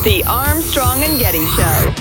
The Armstrong and Getty Show.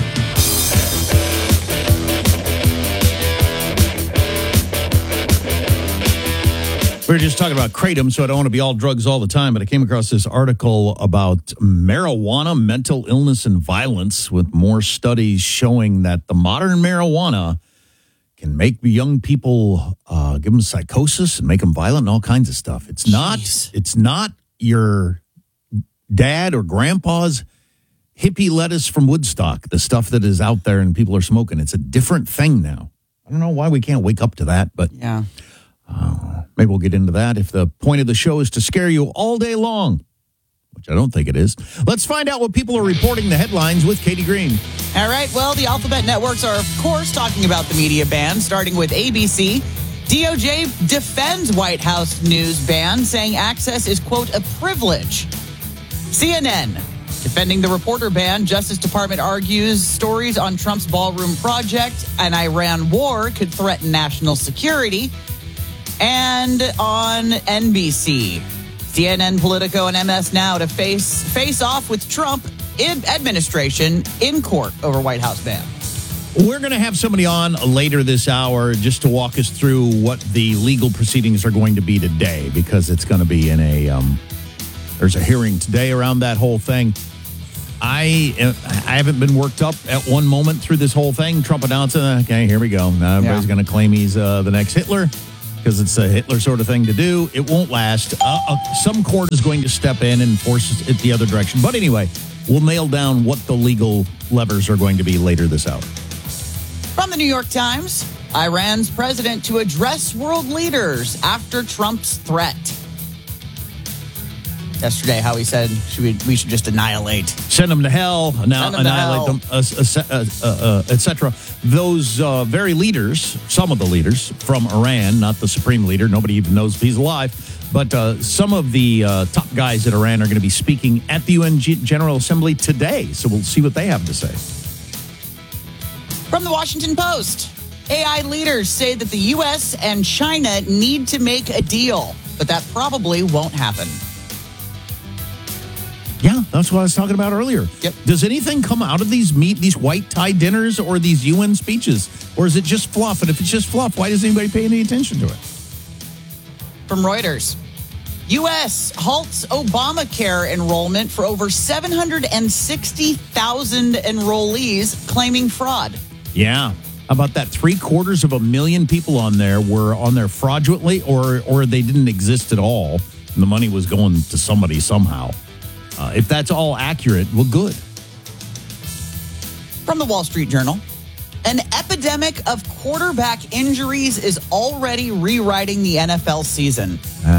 We were just talking about Kratom, so I don't want to be all drugs all the time, but I came across this article about marijuana, mental illness, and violence, with more studies showing that the modern marijuana can make young people, give them psychosis and make them violent and all kinds of stuff. It's not your dad or grandpa's hippie lettuce from Woodstock, the stuff that is out there and people are smoking. It's a different thing now. I don't know why we can't wake up to that, but yeah. Maybe we'll get into that if the point of the show is to scare you all day long, which I don't think it is. Let's find out what people are reporting the headlines with Katie Green. All right. Well, the alphabet networks are, of course, talking about the media ban, starting with ABC. DOJ defends White House news ban, saying access is, quote, a privilege. CNN, defending the reporter ban. Justice Department argues stories on Trump's ballroom project and Iran war could threaten national security. And on NBC, CNN, Politico, and MS Now to face off with Trump administration in court over White House ban. We're going to have somebody on later this hour just to walk us through what the legal proceedings are going to be today, because it's going to be in there's a hearing today around that whole thing. I haven't been worked up at one moment through this whole thing. Trump announcing, okay, here we go. Now everybody's going to claim he's the next Hitler, because it's a Hitler sort of thing to do. It won't last. Some court is going to step in and force it the other direction. But anyway, we'll nail down what the legal levers are going to be later this hour. From the New York Times, Iran's president to address world leaders after Trump's threat. Yesterday, how he said we should just annihilate. Send them to hell, annihilate them, etc. Those very leaders, some of the leaders from Iran, not the supreme leader, nobody even knows if he's alive, but some of the top guys at Iran are going to be speaking at the UN General Assembly today, so we'll see what they have to say. From the Washington Post, AI leaders say that the U.S. and China need to make a deal, but that probably won't happen. Yeah, that's what I was talking about earlier. Yep. Does anything come out of these white tie dinners or these UN speeches? Or is it just fluff? And if it's just fluff, why doesn't anybody pay any attention to it? From Reuters, U.S. halts Obamacare enrollment for over 760,000 enrollees claiming fraud. Yeah. How about that? 750,000 people on there were on there fraudulently, or they didn't exist at all, and the money was going to somebody somehow. If that's all accurate, well, good. From the Wall Street Journal, an epidemic of quarterback injuries is already rewriting the NFL season.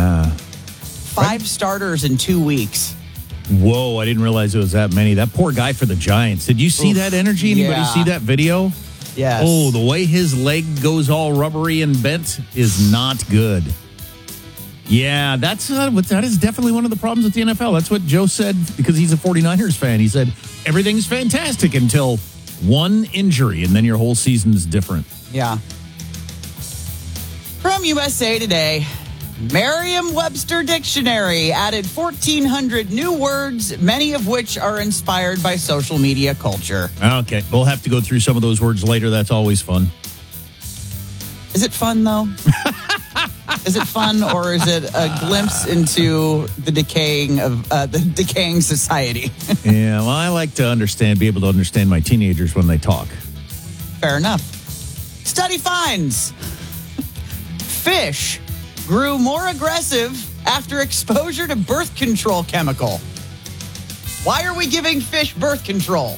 5 starters in 2 weeks. Whoa, I didn't realize it was that many. That poor guy for the Giants. Did you see that energy? Anybody see that video? Yes. Oh, the way his leg goes all rubbery and bent is not good. Yeah, that is definitely one of the problems with the NFL. That's what Joe said, because he's a 49ers fan. He said, everything's fantastic until one injury, and then your whole season is different. Yeah. From USA Today, Merriam-Webster Dictionary added 1,400 new words, many of which are inspired by social media culture. Okay, we'll have to go through some of those words later. That's always fun. Is it fun, though? Is it fun, or is it a glimpse into the decaying society? Yeah, well, I like to be able to understand my teenagers when they talk. Fair enough. Study finds fish grew more aggressive after exposure to birth control chemical. Why are we giving fish birth control?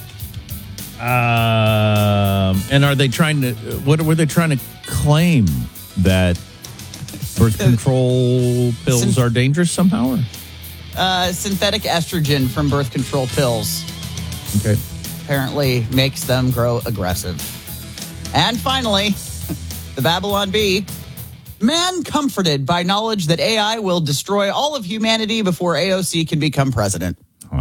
And are they trying to? What were they trying to claim, that birth control pills are dangerous somehow? Or? Synthetic estrogen from birth control pills. Okay. Apparently makes them grow aggressive. And finally, the Babylon Bee. Man comforted by knowledge that AI will destroy all of humanity before AOC can become president.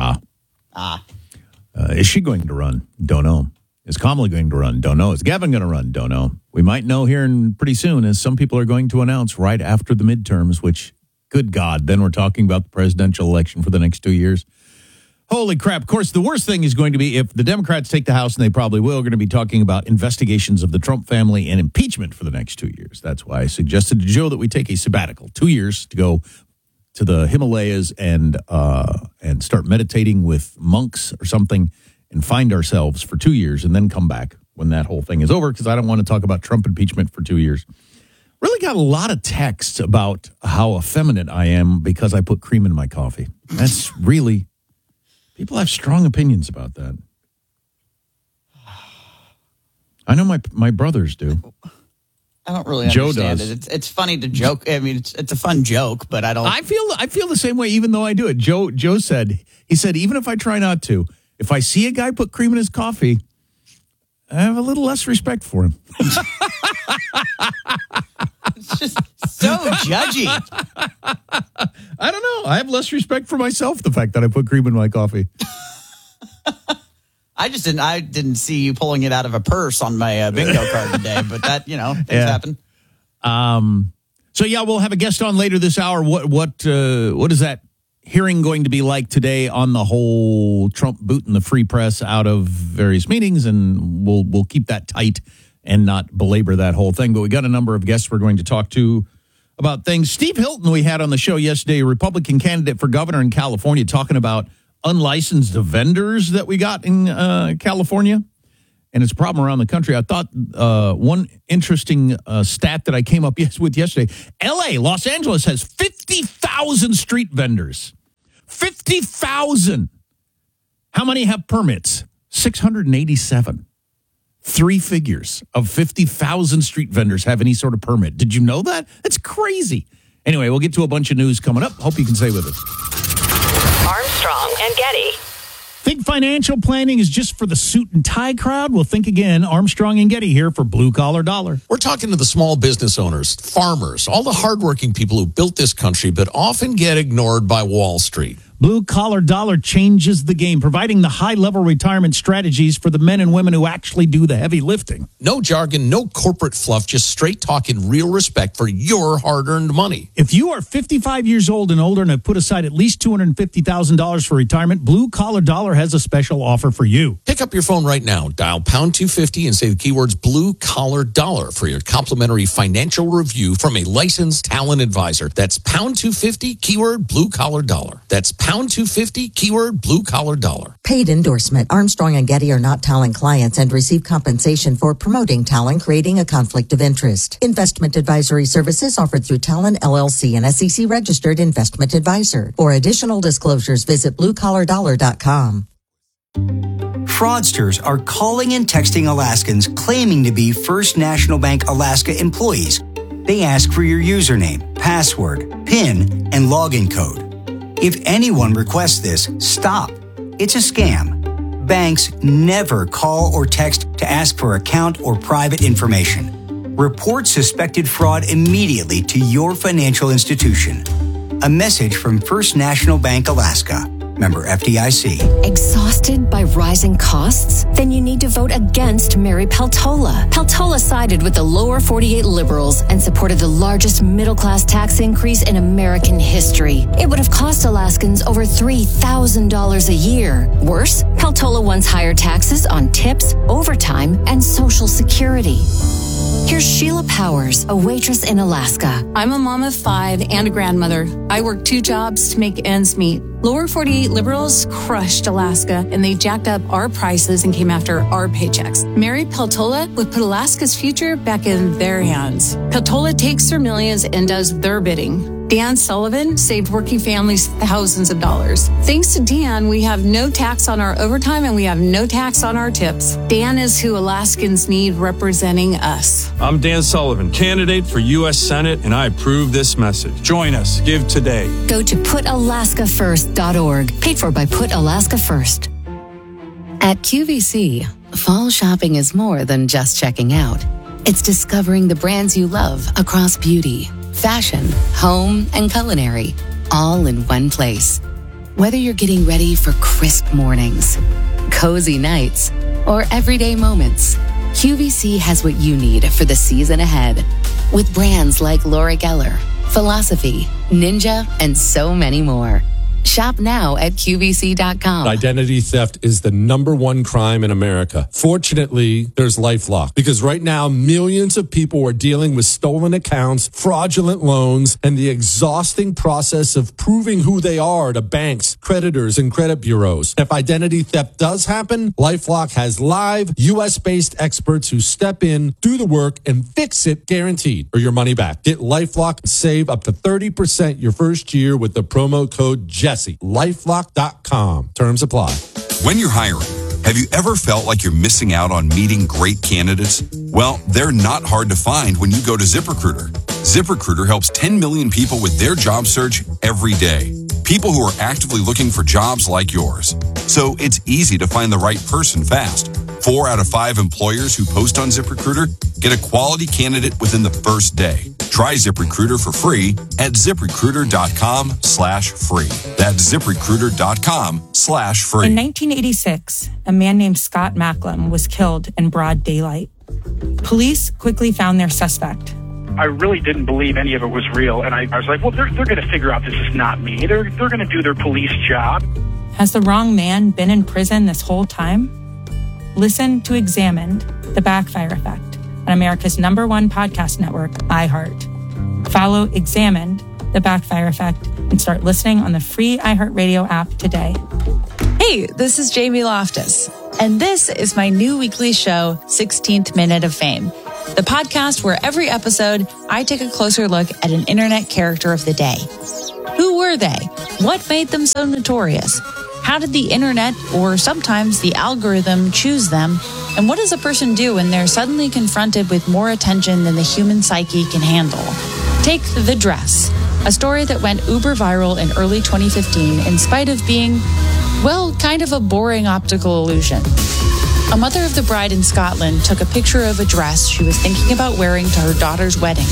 Is she going to run? Don't know. Is Kamala going to run? Don't know. Is Gavin going to run? Don't know. We might know here pretty soon, as some people are going to announce right after the midterms, which, good God, then we're talking about the presidential election for the next 2 years. Holy crap. Of course, the worst thing is going to be if the Democrats take the House, and they probably will, going to be talking about investigations of the Trump family and impeachment for the next 2 years. That's why I suggested to Joe that we take a sabbatical, 2 years to go to the Himalayas and start meditating with monks or something and find ourselves for 2 years and then come back when that whole thing is over, because I don't want to talk about Trump impeachment for 2 years. Really got a lot of texts about how effeminate I am because I put cream in my coffee. That's really... People have strong opinions about that. I know my brothers do. I don't really Joe understand does. it. It's funny to joke. I mean, it's a fun joke, but I don't. I feel the same way, even though I do it. Joe said, even if I try not to, if I see a guy put cream in his coffee, I have a little less respect for him. It's just so judgy. I don't know. I have less respect for myself, the fact that I put cream in my coffee. I didn't see you pulling it out of a purse on my bingo card today, but that, things happen. So yeah, we'll have a guest on later this hour. What is that hearing going to be like today on the whole Trump booting the free press out of various meetings? And we'll keep that tight and not belabor that whole thing. But we got a number of guests we're going to talk to about things. Steve Hilton, we had on the show yesterday, a Republican candidate for governor in California, talking about unlicensed vendors that we got in California. And it's a problem around the country. I thought one interesting stat that I came up with yesterday, L.A., Los Angeles, has 50,000 street vendors. 50,000. How many have permits? 687. 3 figures of 50,000 street vendors have any sort of permit. Did you know that? That's crazy. Anyway, we'll get to a bunch of news coming up. Hope you can stay with us. Armstrong and Getty. Think financial planning is just for the suit and tie crowd? Well, think again. Armstrong and Getty here for Blue Collar Dollar. We're talking to the small business owners, farmers, all the hardworking people who built this country but often get ignored by Wall Street. Blue Collar Dollar changes the game, providing the high-level retirement strategies for the men and women who actually do the heavy lifting. No jargon, no corporate fluff, just straight talk and real respect for your hard-earned money. If you are 55 years old and older and have put aside at least $250,000 for retirement, Blue Collar Dollar has a special offer for you. Pick up your phone right now, dial pound 250 and say the keywords Blue Collar Dollar for your complimentary financial review from a licensed talent advisor. That's pound 250, keyword Blue Collar Dollar. That's pound 250, keyword Blue Collar Dollar. Paid endorsement. Armstrong and Getty are not Talent clients and receive compensation for promoting Talent, creating a conflict of interest. Investment advisory services offered through Talent LLC, an SEC registered investment advisor. For additional disclosures, visit bluecollardollar.com. Fraudsters are calling and texting Alaskans claiming to be First National Bank Alaska employees. They ask for your username, password, PIN, and login code. If anyone requests this, stop. It's a scam. Banks never call or text to ask for account or private information. Report suspected fraud immediately to your financial institution. A message from First National Bank Alaska. Member FDIC. Exhausted by rising costs? Then you need to vote against Mary Peltola. Peltola sided with the lower 48 liberals and supported the largest middle-class tax increase in American history. It would have cost Alaskans over $3,000 a year. Worse, Peltola wants higher taxes on tips, overtime, and Social Security. Here's Sheila Powers, a waitress in Alaska. I'm a mom of 5 and a grandmother. I work 2 jobs to make ends meet. Lower 48 liberals crushed Alaska, and they jacked up our prices and came after our paychecks. Mary Peltola would put Alaska's future back in their hands. Peltola takes their millions and does their bidding. Dan Sullivan saved working families thousands of dollars. Thanks to Dan, we have no tax on our overtime and we have no tax on our tips. Dan is who Alaskans need representing us. I'm Dan Sullivan, candidate for U.S. Senate, and I approve this message. Join us. Give today. Go to PutAlaskaFirst.org. Paid for by Put Alaska First. At QVC, fall shopping is more than just checking out. It's discovering the brands you love across beauty, fashion, home, and culinary, all in one place. Whether you're getting ready for crisp mornings, cozy nights, or everyday moments, QVC has what you need for the season ahead. With brands like Laura Geller, Philosophy, Ninja, and so many more. Shop now at QVC.com. Identity theft is the #1 crime in America. Fortunately, there's LifeLock, because right now millions of people are dealing with stolen accounts, fraudulent loans, and the exhausting process of proving who they are to banks, creditors, and credit bureaus. If identity theft does happen, LifeLock has live U.S.-based experts who step in, do the work, and fix it guaranteed, or your money back. Get LifeLock and save up to 30% your first year with the promo code Jesse. LifeLock.com. Terms apply. When you're hiring, have you ever felt like you're missing out on meeting great candidates? Well, they're not hard to find when you go to ZipRecruiter. ZipRecruiter helps 10 million people with their job search every day. People who are actively looking for jobs like yours. So it's easy to find the right person fast. 4 out of 5 employers who post on ZipRecruiter get a quality candidate within the first day. Try ZipRecruiter for free at ZipRecruiter.com/free. That's ZipRecruiter.com/free. In 1986, a man named Scott Macklem was killed in broad daylight. Police quickly found their suspect. I really didn't believe any of it was real. And I was like, well, they're going to figure out this is not me. They're going to do their police job. Has the wrong man been in prison this whole time? Listen to Examined, The Backfire Effect, on America's #1 podcast network, iHeart. Follow Examined, The Backfire Effect, and start listening on the free iHeartRadio app today. Hey, this is Jamie Loftus, and this is my new weekly show, 16th Minute of Fame, the podcast where every episode I take a closer look at an internet character of the day. Who were they? What made them so notorious? How did the internet, or sometimes the algorithm, choose them? And what does a person do when they're suddenly confronted with more attention than the human psyche can handle? Take The Dress, a story that went uber viral in early 2015 in spite of being, well, kind of a boring optical illusion. A mother of the bride in Scotland took a picture of a dress she was thinking about wearing to her daughter's wedding.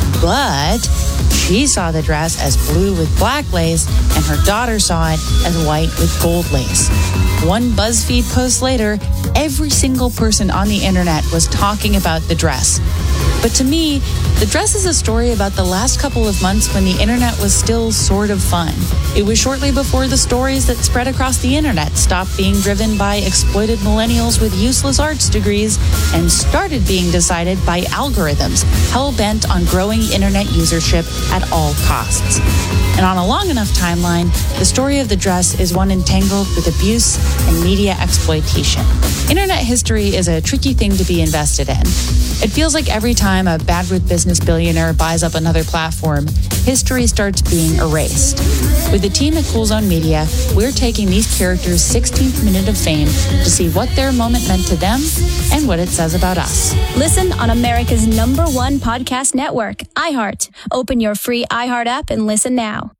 But she saw the dress as blue with black lace, and her daughter saw it as white with gold lace. One BuzzFeed post later, every single person on the internet was talking about the dress. But to me, The Dress is a story about the last couple of months when the internet was still sort of fun. It was shortly before the stories that spread across the internet stopped being driven by exploited millennials with useless arts degrees and started being decided by algorithms hell-bent on growing internet usership at all costs. And on a long enough timeline, the story of The Dress is one entangled with abuse and media exploitation. Internet history is a tricky thing to be invested in. It feels like every time a bad with business billionaire buys up another platform, history starts being erased. With the team at Cool Zone Media, we're taking these characters' 16th minute of fame to see what their moment meant to them and what it says about us. Listen on America's #1 podcast network, iHeart. Open your free iHeart app and listen now.